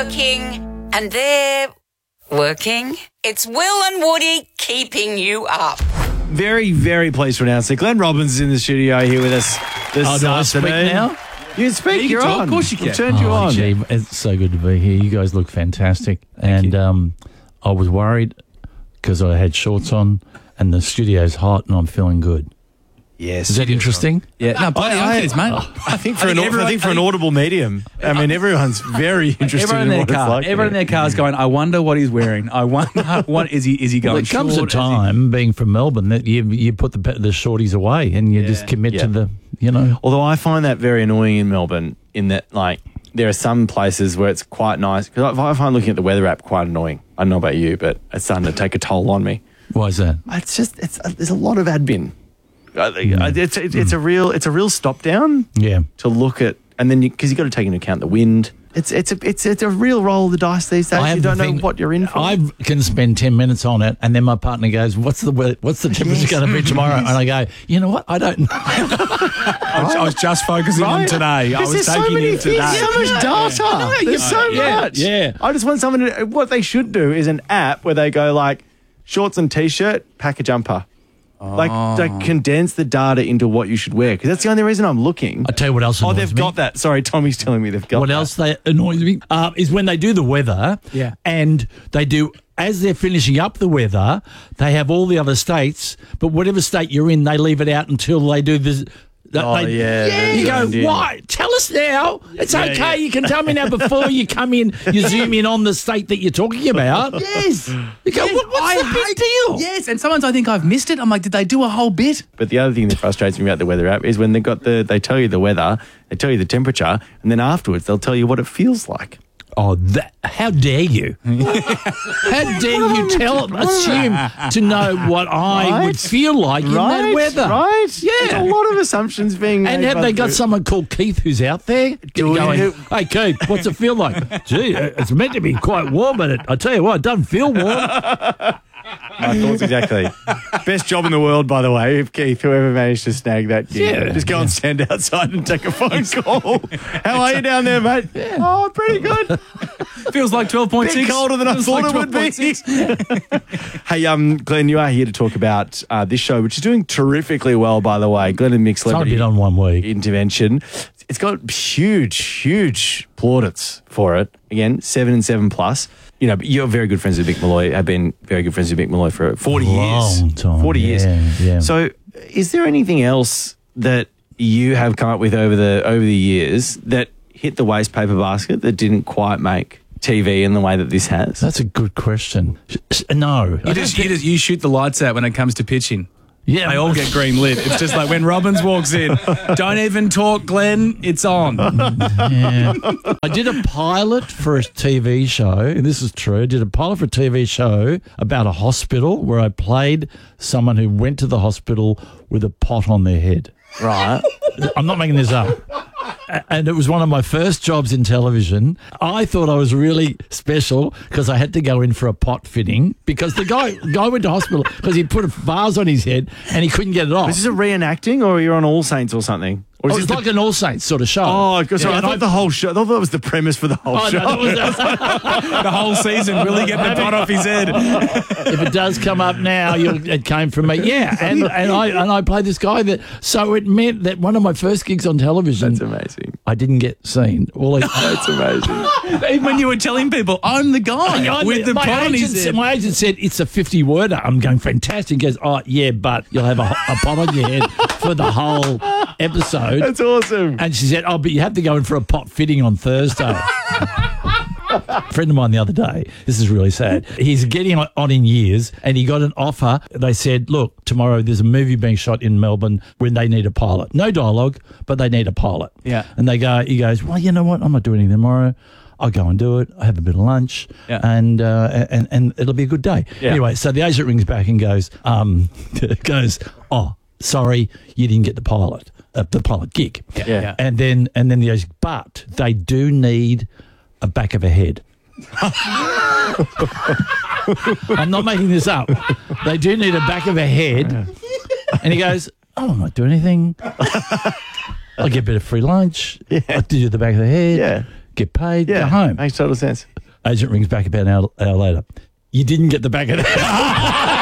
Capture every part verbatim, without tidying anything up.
working, and they're working. It's Will and Woody keeping you up. Very, very pleased to announce that Glenn Robbins is in the studio here with us this Oh, do I speak afternoon. now? You can speak. Yeah, you You're can talk. on. Of course you We've can. turned you Oh, on. gee, it's so good to be here. You guys look fantastic. and um, I was worried because I had shorts on and the studio's hot and I'm feeling good. Yes. Is that interesting? Yeah, no, bloody I- hell it is, mate. I think for I an think I everyone- think for I an think- audible medium. I mean, everyone's very interested Everyone in in their what car, it's like. everyone in their car is going, I wonder what he's wearing. I wonder, what is he, is he going Well, it comes a short? Is he- time, being from Melbourne, that you you put the the shorties away and you just commit Yeah. to the, you know. Although I find that very annoying in Melbourne, in that like there are some places where it's quite nice. Because I I find looking at the weather app quite annoying. I don't know about you, but it's starting to take a toll on me. Why is that? It's just it's there's a lot of admin. I think Mm. It's it's, it's a real it's a real stop down Yeah. to look at, and then because you, have got to take into account the wind. It's it's a it's it's a real roll of the dice these days. I have You don't the know thing- what you're in for. I can spend ten minutes on it, and then my partner goes, "What's the we- what's the temperature Yes, going to be tomorrow?" yes. And I go, "You know what? I don't know." I was, I was just focusing on Right? today. I Because was there's so taking many in things, today. so much data. There's so yeah, much. yeah. I just want someone to. What they should do is an app where they go like shorts and t-shirt, pack a jumper. Like, like condense the data into what you should wear, because that's the only reason I'm looking. I tell you what else Oh, annoys they've me. got that. Sorry, Tommy's telling me they've got What that. else they annoys me uh, is when they do the weather, Yeah. and they do as they're finishing up the weather, they have all the other states, but whatever state you're in, they leave it out until they do the. Oh, they- yeah, You that's go, right. why? Tell us now. It's Yeah, okay. yeah. You can tell me now before you come in. You zoom in on the state that you're talking about. Yes. You go, Yes, what, what's I the big hate- deal? Yes, and sometimes I think I've missed it. I'm like, did they do a whole bit? But the other thing that frustrates me about the weather app is when they got the they tell you the weather, they tell you the temperature, and then afterwards they'll tell you what it feels like. Oh, that! How dare you? How dare you tell, assume to know what I Right? would feel like in that weather? Right? Yeah. There's a lot of assumptions being And made have by they the- got someone called Keith who's out there Do going, you? hey, Keith, what's it feel like? Gee, it's meant to be quite warm, but it, I tell you what, it doesn't feel warm. My thoughts exactly. Best job in the world, by the way, if Keith, whoever managed to snag that gig. Yeah. Just go and stand outside and take a phone call. How are you down there, mate? Oh, pretty good. Feels like twelve point Bit six. colder than I Feels thought like it would be. twelve point six. Hey, um, Glenn, you are here to talk about uh, this show, which is doing terrifically well, by the way. Glenn and Mick It's only Celebrity been on one week. Intervention. It's got huge, huge plaudits for it. Again, seven and seven plus. You know, but you're very good friends with Mick Malloy. Have been very good friends with Mick Malloy for forty years. Long time, Forty yeah, years. yeah. So, is there anything else that you have come up with over the over the years that hit the waste paper basket that didn't quite make T V in the way that this has? That's a good question. Sh- sh- No. I You don't just, think- you just you shoot the lights out when it comes to pitching. yeah, They all get green lit. It's just like when Robbins walks in, don't even talk, Glenn, it's on. Yeah. I did a pilot for a T V show, and this is true. I did a pilot for a T V show about a hospital where I played someone who went to the hospital with a pot on their head. Right. I'm not making this up. A- And it was one of my first jobs in television. I thought I was really special because I had to go in for a pot fitting because the guy guy went to hospital because he put a vase on his head and he couldn't get it off. Is this a reenacting, or you're on All Saints or something? Or Oh, is it's this like an All Saints sort of show. Oh, because I and thought the whole show. I thought that was the premise for the whole Oh, show. no, that was, The whole season, will he get the pot off his head? if it does come up now, you'll, it came from me. Yeah, and and I and I played this guy that. So it meant that one of my first gigs on television, That's amazing. I didn't get seen. All I, That's amazing. Even when you were telling people, I'm the guy I- with the my, pot on agent, his said- head. my agent said it's a fifty worder. I'm going fantastic. He goes, oh yeah, but you'll have a, a pot on your head for the whole episode. That's awesome. And she said, oh, but you have to go in for a pot fitting on Thursday. A friend of mine the other day, this is really sad. He's getting on on in years and he got an offer. They said, look, tomorrow there's a movie being shot in Melbourne when they need a pilot. No dialogue, but they need a pilot. Yeah. And they go, he goes, well, you know what? I'm not doing anything tomorrow. I'll go and do it. I have a bit of lunch, Yeah. and uh, and and it'll be a good day. Yeah. Anyway, so the agent rings back and goes, um, goes, oh, sorry, you didn't get the pilot, uh, the pilot gig. Yeah. Yeah. Yeah. And then and then the agent, but they do need a back of a head. I'm not making this up. They do need a back of a head. And he goes, oh, I'm not doing anything. I get a bit of free lunch. Yeah. I do the back of the head. Yeah. Get paid. Yeah, Go home. makes total sense. Agent rings back about an hour, hour later. You didn't get the back of that.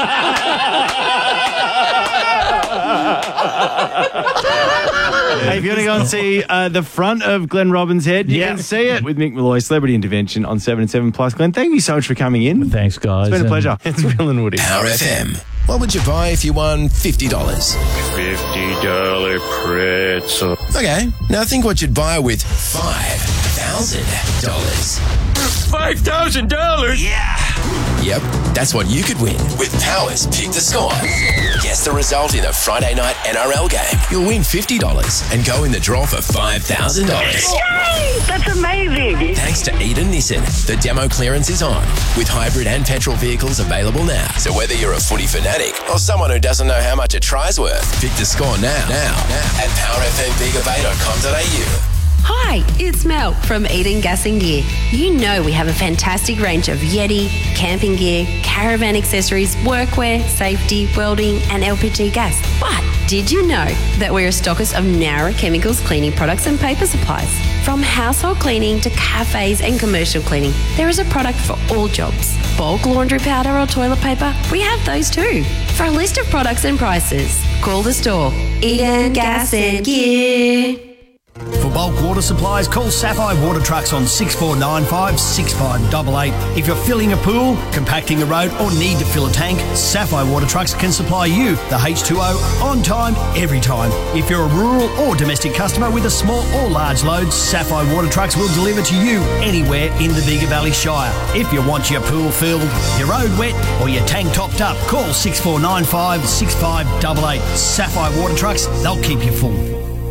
Hey, if you want to go and see uh, the front of Glenn Robbins' head, you Yeah. can see it with Mick Malloy, Celebrity Intervention on seven and seven Plus. Glenn, thank you so much for coming in. Thanks, guys. It's been a And- pleasure. It's Will and Woody. Power F M. What would you buy if you won fifty dollars? fifty dollar pretzel. Okay, now think what you'd buy with five thousand dollars. five thousand dollars? Yeah! Yep, that's what you could win with Power's Pick the Score. Guess the result in a Friday night N R L game. You'll win fifty dollars and go in the draw for five thousand dollars. Yay! That's amazing! Thanks to Eden Nissan, the demo clearance is on, with hybrid and petrol vehicles available now. So whether you're a footy fanatic or someone who doesn't know how much a try's worth, pick the score now, now, now at power f m bega bay dot com dot a u. Hi, it's Mel from Eden Gas and Gear. You know we have a fantastic range of Yeti, camping gear, caravan accessories, workwear, safety, welding and L P G gas. But did you know that we're a stockist of Nowra Chemicals cleaning products and paper supplies? From household cleaning to cafes and commercial cleaning, there is a product for all jobs. Bulk laundry powder or toilet paper, we have those too. For a list of products and prices, call the store. Eden Gas and Gear. For bulk water supplies, call Sapphire Water Trucks on six four nine five, six five eight eight. If you're filling a pool, compacting a road or need to fill a tank, Sapphire Water Trucks can supply you the H two O on time, every time. If you're a rural or domestic customer with a small or large load, Sapphire Water Trucks will deliver to you anywhere in the Bega Valley Shire. If you want your pool filled, your road wet or your tank topped up, call six four nine five, six five eight eight. Sapphire Water Trucks, they'll keep you full.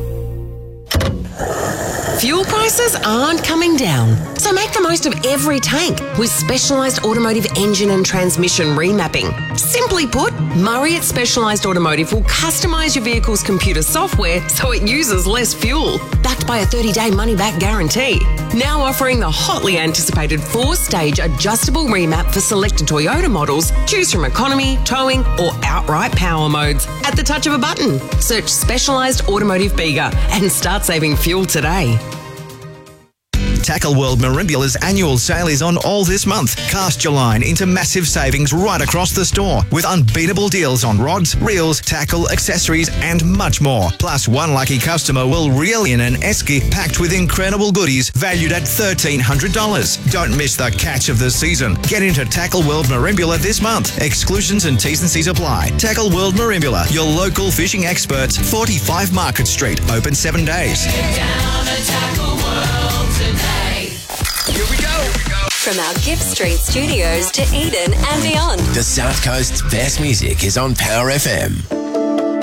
Fuel prices aren't coming down, so make the most of every tank with Specialised Automotive Engine and Transmission Remapping. Simply put, Murray at Specialised Automotive will customise your vehicle's computer software so it uses less fuel, backed by a thirty-day money-back guarantee. Now offering the hotly anticipated four-stage adjustable remap for selected Toyota models. Choose from economy, towing or outright power modes at the touch of a button. Search Specialised Automotive Bega and start saving fuel today. Tackle World Marimbula's annual sale is on all this month. Cast your line into massive savings right across the store with unbeatable deals on rods, reels, tackle, accessories and much more. Plus, one lucky customer will reel in an esky packed with incredible goodies valued at thirteen hundred dollars. Don't miss the catch of the season. Get into Tackle World Marimbula this month. Exclusions and T's and C's apply. Tackle World Marimbula, your local fishing experts, forty-five Market Street, open seven days. Get down to Tackle World today. Here we go. From our Gift Street studios to Eden and beyond. The South Coast's best music is on Power F M.